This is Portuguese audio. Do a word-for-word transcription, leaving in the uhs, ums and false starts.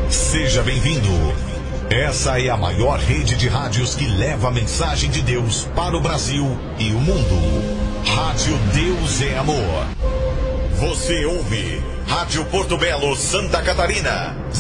Seja bem-vindo. Essa é a maior rede de rádios que leva a mensagem de Deus para o Brasil e o mundo. Rádio Deus é Amor. Você ouve Rádio Porto Belo, Santa Catarina.